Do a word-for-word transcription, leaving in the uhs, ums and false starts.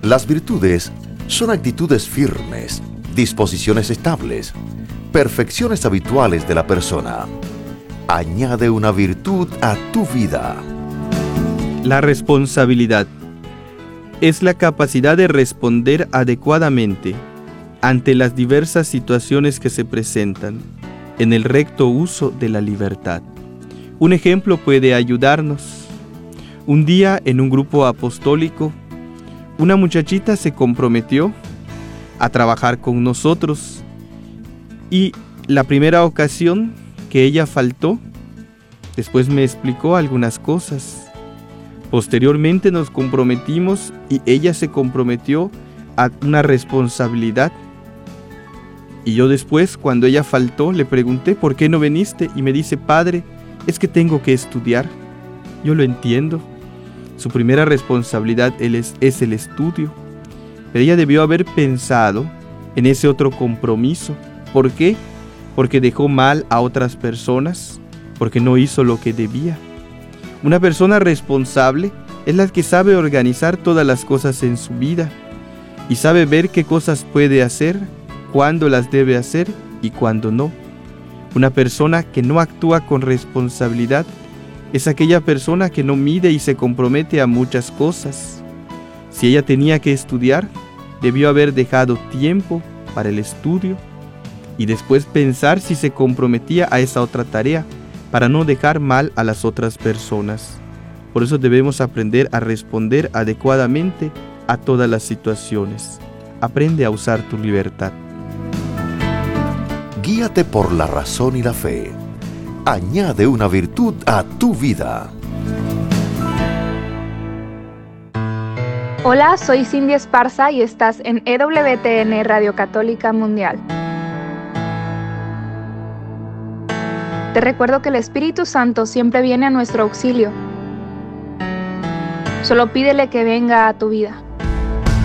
Las virtudes son actitudes firmes, disposiciones estables, perfecciones habituales de la persona. Añade una virtud a tu vida. La responsabilidad es la capacidad de responder adecuadamente ante las diversas situaciones que se presentan en el recto uso de la libertad. Un ejemplo puede ayudarnos. Un día en un grupo apostólico, una muchachita se comprometió a trabajar con nosotros y la primera ocasión que ella faltó, después me explicó algunas cosas. Posteriormente nos comprometimos y ella se comprometió a una responsabilidad. Y yo después, cuando ella faltó, le pregunté, ¿por qué no viniste? Y me dice, padre, es que tengo que estudiar. Yo lo entiendo. Su primera responsabilidad es, es el estudio. Pero ella debió haber pensado en ese otro compromiso. ¿Por qué? Porque dejó mal a otras personas, porque no hizo lo que debía. Una persona responsable es la que sabe organizar todas las cosas en su vida y sabe ver qué cosas puede hacer, cuándo las debe hacer y cuándo no. Una persona que no actúa con responsabilidad es aquella persona que no mide y se compromete a muchas cosas. Si ella tenía que estudiar, debió haber dejado tiempo para el estudio y después pensar si se comprometía a esa otra tarea para no dejar mal a las otras personas. Por eso debemos aprender a responder adecuadamente a todas las situaciones. Aprende a usar tu libertad. Guíate por la razón y la fe. Añade una virtud a tu vida. Hola, soy Cindy Esparza y estás en E W T N Radio Católica Mundial. Te recuerdo que el Espíritu Santo siempre viene a nuestro auxilio. Solo pídele que venga a tu vida.